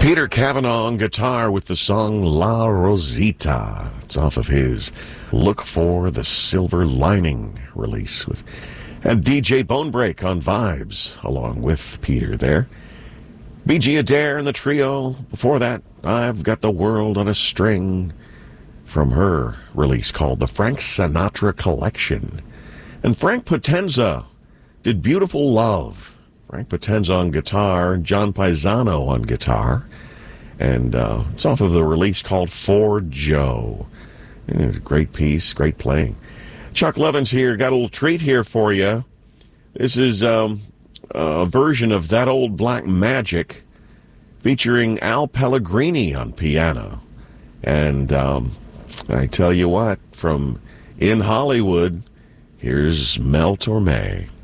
Peter Cavanaugh on guitar with the song La Rosita. It's off of his Look for the Silver Lining release. And DJ Bonebreak on vibes along with Peter there. B.G. Adair and the trio. Before that, I've Got the World on a String from her release called the Frank Sinatra Collection. And Frank Potenza did Beautiful Love. Frank Potenza on guitar, John Paisano on guitar. And it's off of the release called For Joe. And it's a great piece, great playing. Chuck Levins here, got a little treat here for you. This is a version of That Old Black Magic featuring Al Pellegrini on piano. And I tell you what, from In Hollywood, here's Mel Torme.